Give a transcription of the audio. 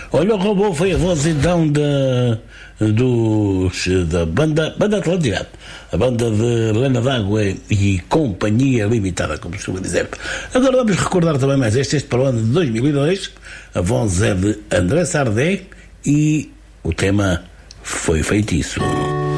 Olha, o robô foi a voz então da banda Atlântica, a banda de Lena D'Água e Companhia Limitada, como se costuma dizer. Agora vamos recordar também mais este para o ano de 2002. A voz é de André Sardé e o tema foi Feitiço.